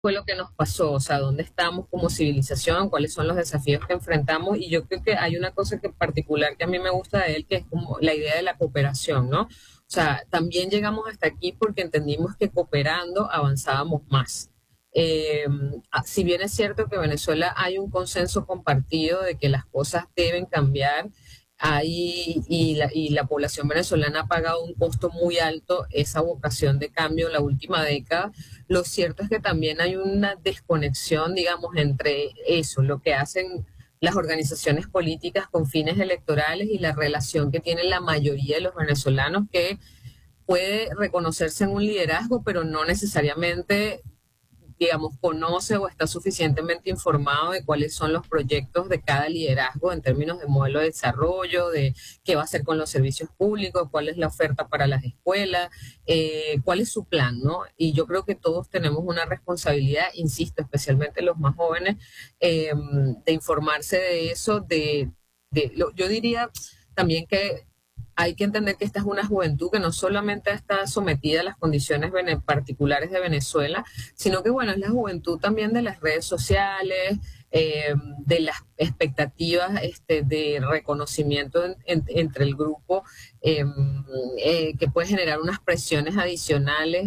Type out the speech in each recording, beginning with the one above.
fue lo que nos pasó, o sea, dónde estamos como civilización, cuáles son los desafíos que enfrentamos, y yo creo que hay una cosa que en particular que a mí me gusta de él, que es como la idea de la cooperación, ¿no? O sea, también llegamos hasta aquí porque entendimos que cooperando avanzábamos más. Eh, si bien es cierto que en Venezuela hay un consenso compartido de que las cosas deben cambiar, y la población venezolana ha pagado un costo muy alto esa vocación de cambio en la última década. Lo cierto es que también hay una desconexión, digamos, entre eso, lo que hacen las organizaciones políticas con fines electorales y la relación que tiene la mayoría de los venezolanos, que puede reconocerse en un liderazgo, pero no necesariamente, digamos, conoce o está suficientemente informado de cuáles son los proyectos de cada liderazgo en términos de modelo de desarrollo, de qué va a hacer con los servicios públicos, cuál es la oferta para las escuelas, cuál es su plan, ¿no? Y yo creo que todos tenemos una responsabilidad, insisto, especialmente los más jóvenes, de informarse de eso, yo diría también que hay que entender que esta es una juventud que no solamente está sometida a las condiciones particulares de Venezuela, sino que, bueno, es la juventud también de las redes sociales, de las expectativas de reconocimiento entre el grupo, eh, que puede generar unas presiones adicionales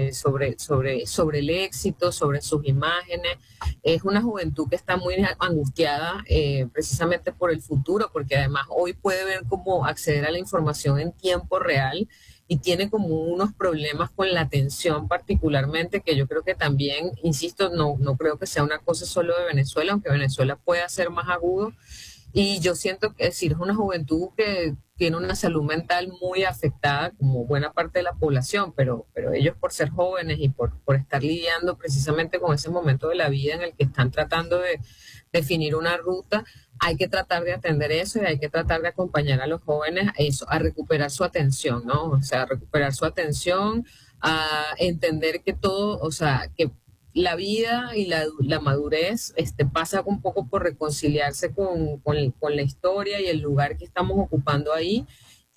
sobre el éxito, sobre sus imágenes. Es una juventud que está muy angustiada, precisamente por el futuro, porque además hoy puede ver cómo acceder a la información en tiempo real, y tiene como unos problemas con la atención particularmente, que yo creo que también, insisto, no creo que sea una cosa solo de Venezuela, aunque Venezuela pueda ser más agudo. Y yo siento que es decir, es una juventud que tiene una salud mental muy afectada, como buena parte de la población, pero ellos, por ser jóvenes y por estar lidiando precisamente con ese momento de la vida en el que están tratando de definir una ruta, hay que tratar de atender eso, y hay que tratar de acompañar a los jóvenes a eso, a recuperar su atención, ¿no? O sea, a recuperar su atención, a entender que todo, o sea, que la vida y la madurez, pasa un poco por reconciliarse con la historia y el lugar que estamos ocupando ahí,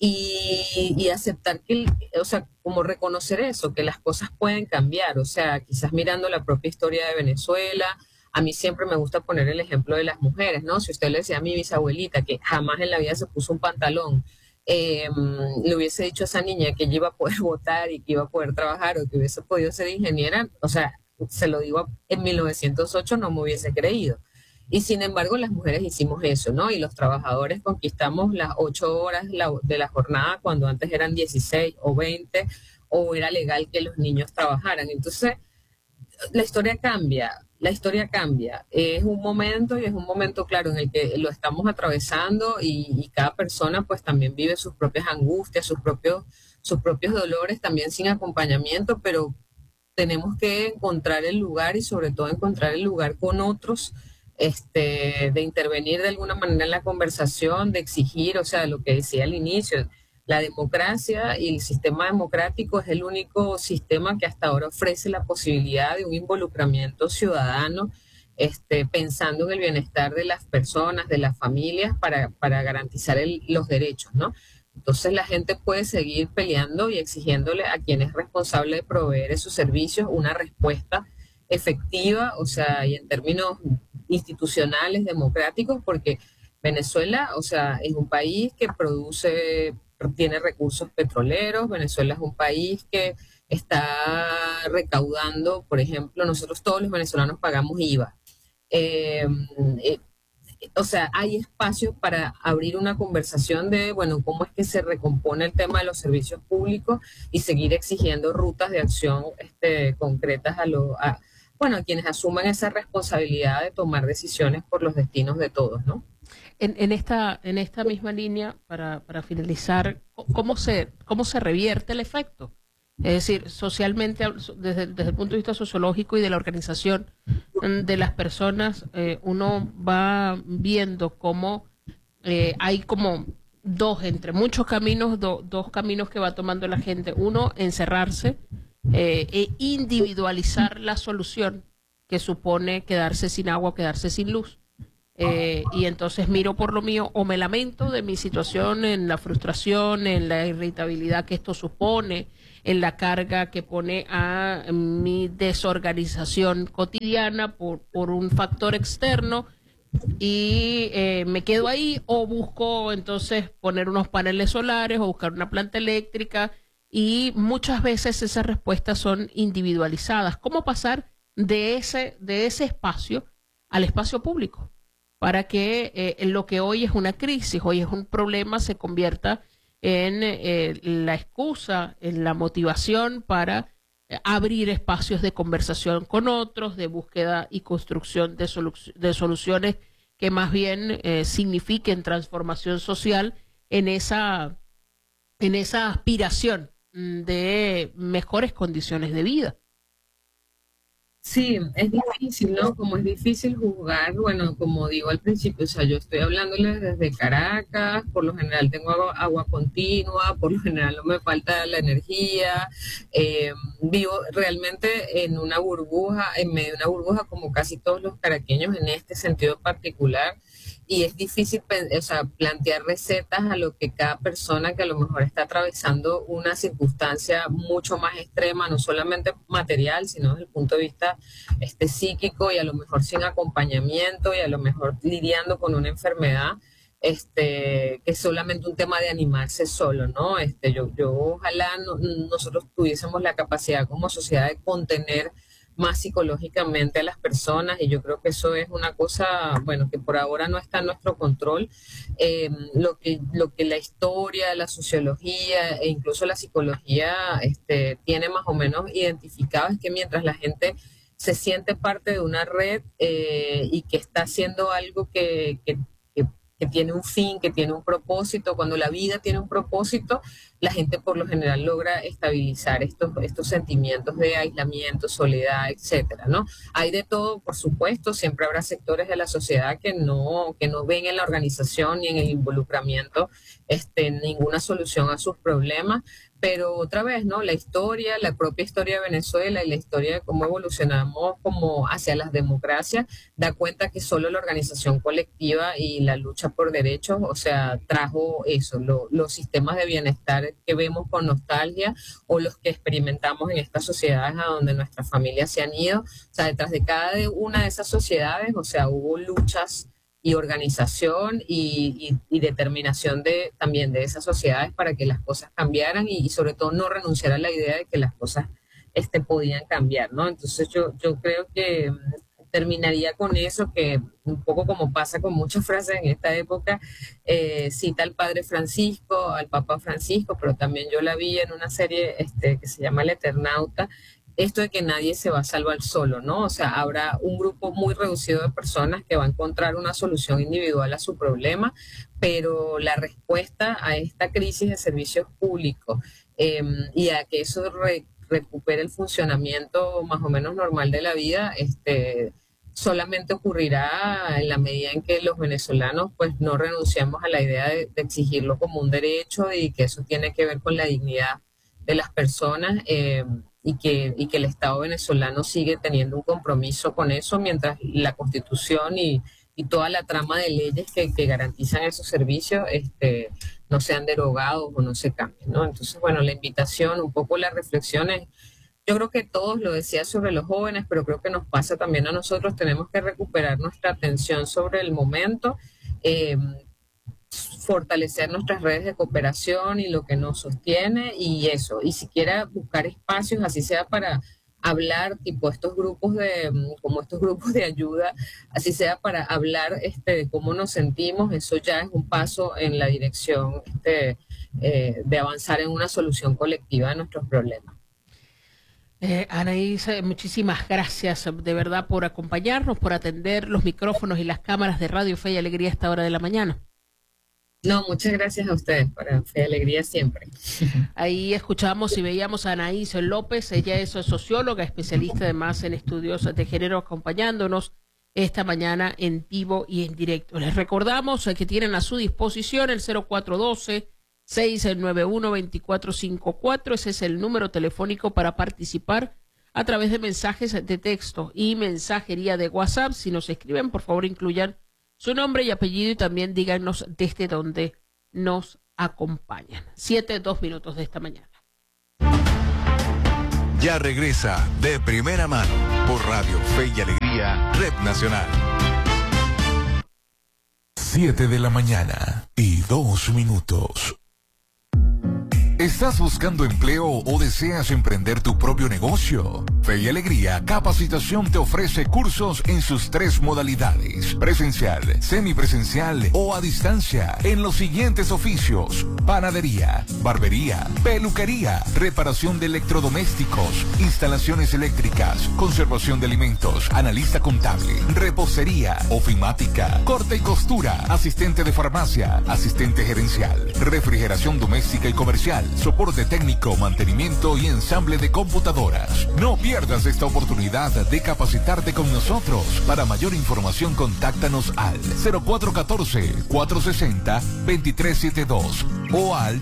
y aceptar que, o sea, como reconocer eso, que las cosas pueden cambiar, o sea, quizás mirando la propia historia de Venezuela. A mí siempre me gusta poner el ejemplo de las mujeres, ¿no? Si usted le decía a mi bisabuelita que jamás en la vida se puso un pantalón, le hubiese dicho a esa niña que ella iba a poder votar y que iba a poder trabajar, o que hubiese podido ser ingeniera, o sea, se lo digo, en 1908 no me hubiese creído. Y sin embargo, las mujeres hicimos eso, ¿no? Y los trabajadores conquistamos las 8 horas de la jornada, cuando antes eran 16 o 20, o era legal que los niños trabajaran. Entonces, la historia cambia, la historia cambia. Es un momento, y es un momento, claro, en el que lo estamos atravesando, y cada persona pues también vive sus propias angustias, sus propios dolores, también sin acompañamiento, pero tenemos que encontrar el lugar, y sobre todo encontrar el lugar con otros, de intervenir de alguna manera en la conversación, de exigir, o sea, lo que decía al inicio, la democracia y el sistema democrático es el único sistema que hasta ahora ofrece la posibilidad de un involucramiento ciudadano, pensando en el bienestar de las personas, de las familias, para garantizar los derechos, ¿no? Entonces la gente puede seguir peleando y exigiéndole a quien es responsable de proveer esos servicios una respuesta efectiva, o sea, y en términos institucionales, democráticos, porque Venezuela, o sea, es un país que tiene recursos petroleros. Venezuela es un país que está recaudando, por ejemplo, nosotros todos los venezolanos pagamos IVA. Eh, eh, o sea, hay espacio para abrir una conversación de, bueno, cómo es que se recompone el tema de los servicios públicos, y seguir exigiendo rutas de acción, concretas bueno, a quienes asuman esa responsabilidad de tomar decisiones por los destinos de todos, ¿no? En esta misma línea, para finalizar, cómo se revierte el efecto? Es decir, socialmente, desde el punto de vista sociológico y de la organización de las personas, uno va viendo cómo hay como entre muchos caminos, dos caminos que va tomando la gente. Uno, encerrarse e individualizar la solución, que supone quedarse sin agua, quedarse sin luz. Y entonces miro por lo mío, o me lamento de mi situación, en la frustración, en la irritabilidad que esto supone, en la carga que pone a mi desorganización cotidiana por un factor externo y me quedo ahí o busco entonces poner unos paneles solares o buscar una planta eléctrica y muchas veces esas respuestas son individualizadas. ¿Cómo pasar de ese espacio al espacio público para que lo que hoy es una crisis, hoy es un problema, se convierta en la excusa, en la motivación para abrir espacios de conversación con otros, de búsqueda y construcción de soluciones que más bien signifiquen transformación social en esa aspiración de mejores condiciones de vida? Sí, es difícil, ¿no? Como es difícil juzgar, bueno, como digo al principio, o sea, yo estoy hablándoles desde Caracas, por lo general tengo agua continua, por lo general no me falta la energía, vivo realmente en una burbuja, en medio de una burbuja como casi todos los caraqueños en este sentido particular, y es difícil, o sea, plantear recetas a lo que cada persona que a lo mejor está atravesando una circunstancia mucho más extrema, no solamente material, sino desde el punto de vista psíquico y a lo mejor sin acompañamiento y a lo mejor lidiando con una enfermedad, que es solamente un tema de animarse solo, ¿no? Yo ojalá nosotros tuviésemos la capacidad como sociedad de contener más psicológicamente a las personas y yo creo que eso es una cosa, bueno, que por ahora no está en nuestro control. Lo que la historia, la sociología e incluso la psicología tiene más o menos identificado es que mientras la gente se siente parte de una red y que está haciendo algo que tiene un fin, que tiene un propósito. Cuando la vida tiene un propósito, la gente por lo general logra estabilizar estos sentimientos de aislamiento, soledad, etcétera, ¿no? Hay de todo, por supuesto, siempre habrá sectores de la sociedad que no ven en la organización ni en el involucramiento ninguna solución a sus problemas, pero otra vez, ¿no? La historia, la propia historia de Venezuela y la historia de cómo evolucionamos como hacia las democracias, da cuenta que solo la organización colectiva y la lucha por derechos, o sea, trajo eso, los sistemas de bienestar que vemos con nostalgia o los que experimentamos en estas sociedades a donde nuestras familias se han ido. O sea, detrás de cada una de esas sociedades, o sea, hubo luchas y organización y determinación también de esas sociedades para que las cosas cambiaran y sobre todo no renunciar a la idea de que las cosas podían cambiar, ¿no? Entonces yo creo que terminaría con eso, que un poco como pasa con muchas frases en esta época, cita al padre Francisco, al Papa Francisco, pero también yo la vi en una serie que se llama El Eternauta, esto de que nadie se va a salvar solo, ¿no? O sea, habrá un grupo muy reducido de personas que va a encontrar una solución individual a su problema, pero la respuesta a esta crisis de servicios públicos y a que eso recupere el funcionamiento más o menos normal de la vida, solamente ocurrirá en la medida en que los venezolanos pues no renunciamos a la idea de exigirlo como un derecho y que eso tiene que ver con la dignidad de las personas. Y que el Estado venezolano sigue teniendo un compromiso con eso mientras la Constitución y toda la trama de leyes que garantizan esos servicios no sean derogados o no se cambien, ¿no? Entonces, bueno, la invitación, un poco la reflexión es, yo creo que todos lo decía sobre los jóvenes, pero creo que nos pasa también a nosotros, tenemos que recuperar nuestra atención sobre el momento, fortalecer nuestras redes de cooperación y lo que nos sostiene y eso, y siquiera buscar espacios, así sea para hablar, tipo como estos grupos de ayuda, así sea para hablar de cómo nos sentimos, eso ya es un paso en la dirección de avanzar en una solución colectiva de nuestros problemas. Anaís, muchísimas gracias de verdad por acompañarnos, por atender los micrófonos y las cámaras de Radio Fe y Alegría a esta hora de la mañana. No, muchas gracias a ustedes, para Fe y Alegría siempre. Ahí escuchamos y veíamos a Anaís López, ella es socióloga, especialista además en estudios de género, acompañándonos esta mañana en vivo y en directo. Les recordamos que tienen a su disposición el 0412-691-2454, ese es el número telefónico para participar a través de mensajes de texto y mensajería de WhatsApp. Si nos escriben, por favor incluyan su nombre y apellido y también díganos desde dónde nos acompañan. 7:02 de esta mañana. ya regresa De Primera Mano por Radio Fe y Alegría, Red Nacional. 7 de la mañana y 2 minutos. ¿Estás buscando empleo o deseas emprender tu propio negocio? Fe y Alegría Capacitación te ofrece cursos en sus 3 modalidades: presencial, semipresencial o a distancia, en los siguientes oficios: panadería, barbería, peluquería, reparación de electrodomésticos, instalaciones eléctricas, conservación de alimentos, analista contable, repostería, ofimática, corte y costura, asistente de farmacia, asistente gerencial, refrigeración doméstica y comercial, soporte técnico, mantenimiento y ensamble de computadoras. No pierdas esta oportunidad de capacitarte con nosotros. Para mayor información, contáctanos al 0414-460-2372 o al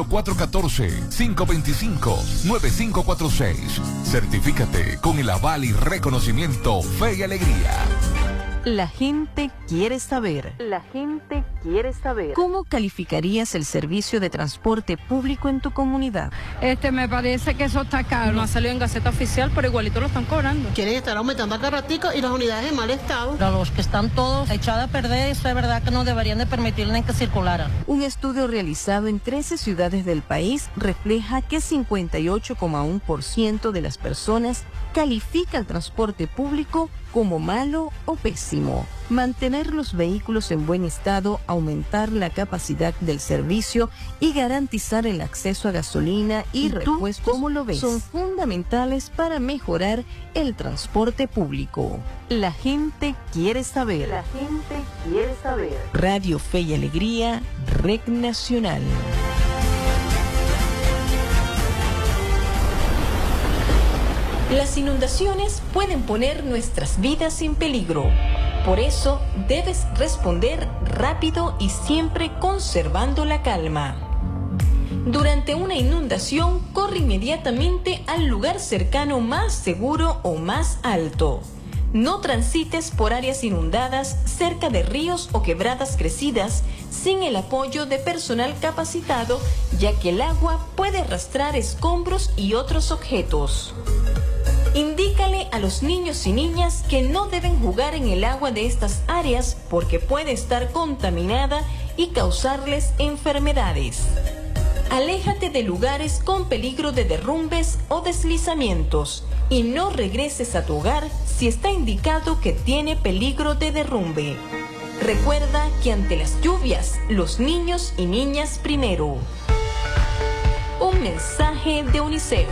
0414-525-9546. Certifícate con el aval y reconocimiento Fe y Alegría. La gente quiere saber. La gente quiere saber. ¿Cómo calificarías el servicio de transporte público en tu comunidad? Me parece que eso está caro. No ha salido en Gaceta Oficial, pero igualito lo están cobrando. Quieren estar aumentando acá ratico y las unidades en mal estado. A los que están todos echados a perder, eso es verdad que no deberían de permitirles que circularan. Un estudio realizado en 13 ciudades del país refleja que 58,1% de las personas califica el transporte público como malo o pésimo. Mantener los vehículos en buen estado, aumentar la capacidad del servicio y garantizar el acceso a gasolina y repuestos, ¿cómo lo ves?, son fundamentales para mejorar el transporte público. La gente quiere saber. La gente quiere saber. Radio Fe y Alegría, Red Nacional. Las inundaciones pueden poner nuestras vidas en peligro. Por eso, debes responder rápido y siempre conservando la calma. Durante una inundación, corre inmediatamente al lugar cercano más seguro o más alto. No transites por áreas inundadas, cerca de ríos o quebradas crecidas, sin el apoyo de personal capacitado, ya que el agua puede arrastrar escombros y otros objetos. Indícale a los niños y niñas que no deben jugar en el agua de estas áreas porque puede estar contaminada y causarles enfermedades. Aléjate de lugares con peligro de derrumbes o deslizamientos y no regreses a tu hogar si está indicado que tiene peligro de derrumbe. Recuerda que ante las lluvias, los niños y niñas primero. Un mensaje de UNICEF.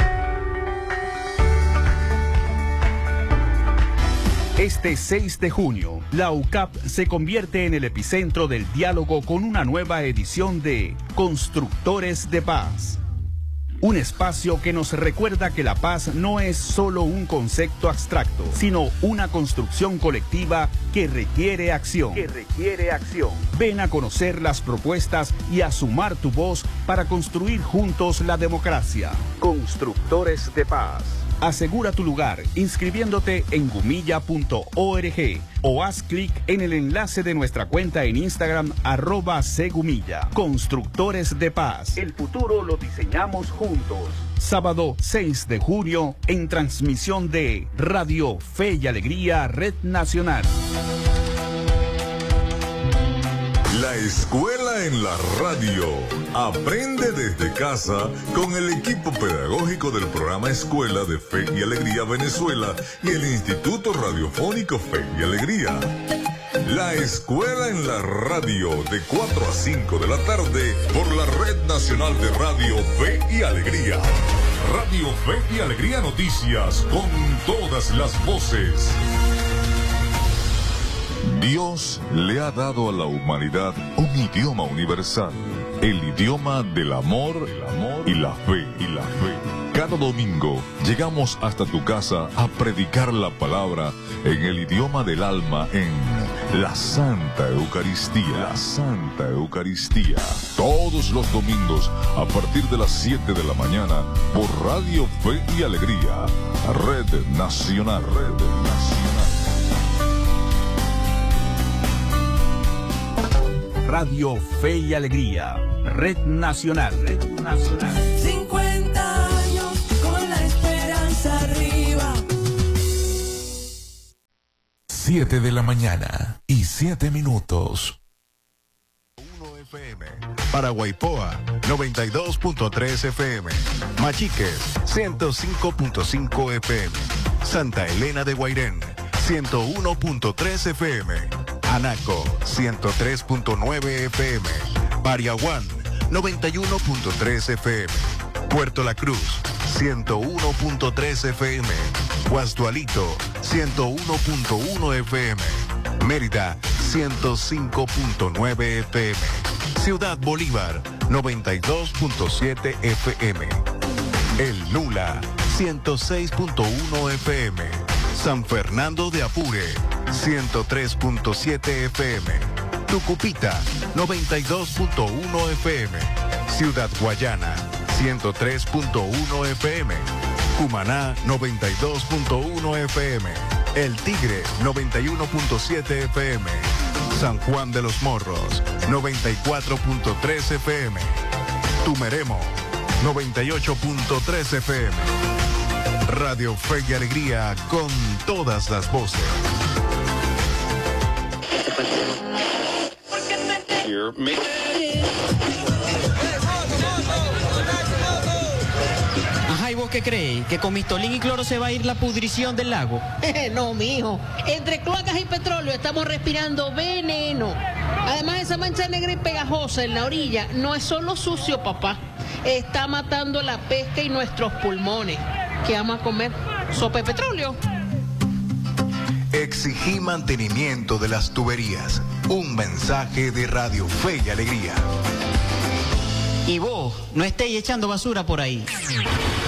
Este 6 de junio, la UCAP se convierte en el epicentro del diálogo con una nueva edición de Constructores de Paz. Un espacio que nos recuerda que la paz no es solo un concepto abstracto, sino una construcción colectiva que requiere acción. Ven a conocer las propuestas y a sumar tu voz para construir juntos la democracia. Constructores de Paz. Asegura tu lugar inscribiéndote en gumilla.org o haz clic en el enlace de nuestra cuenta en Instagram @cgumilla. Constructores de Paz. El futuro lo diseñamos juntos. Sábado 6 de junio en transmisión de Radio Fe y Alegría, Red Nacional. La escuela en la radio. Aprende desde casa con el equipo pedagógico del programa Escuela de Fe y Alegría Venezuela y el Instituto Radiofónico Fe y Alegría. La escuela en la radio de 4 a 5 de la tarde por la Red Nacional de Radio Fe y Alegría. Radio Fe y Alegría Noticias con todas las voces. Dios le ha dado a la humanidad un idioma universal, el idioma del amor y la fe. Cada domingo llegamos hasta tu casa a predicar la palabra en el idioma del alma en la Santa Eucaristía. Todos los domingos a partir de las 7 de la mañana por Radio Fe y Alegría, Red Nacional. Radio Fe y Alegría, Red Nacional. 50 años con la esperanza. 7 de la mañana y 7 minutos. Paraguaypoa 92.3 FM, Machiques 105.5 FM, Santa Elena de Guairén 101.3 FM, Anaco 103.9 FM, Pariaguán 91.3 FM, Puerto La Cruz 101.3 FM, Guasdualito 101.1 FM, Mérida 105.9 FM, Ciudad Bolívar 92.7 FM, El Nula 106.1 FM, San Fernando de Apure 103.7 FM, Tucupita 92.1 FM, Ciudad Guayana 103.1 FM, Cumaná 92.1 FM, El Tigre 91.7 FM, San Juan de los Morros 94.3 FM, Tumeremo 98.3 FM. Radio Fe y Alegría con todas las voces. Ajá, ¿y vos qué creéis? ¿Que con mistolín y cloro se va a ir la pudrición del lago? No, mijo. Entre cloacas y petróleo estamos respirando veneno. Además, esa mancha negra y pegajosa en la orilla no es solo sucio, papá. Está matando la pesca y nuestros pulmones. ¿Qué vamos a comer? ¿Sopa de petróleo? Exigí mantenimiento de las tuberías. Un mensaje de Radio Fe y Alegría. Y vos, no estéis echando basura por ahí.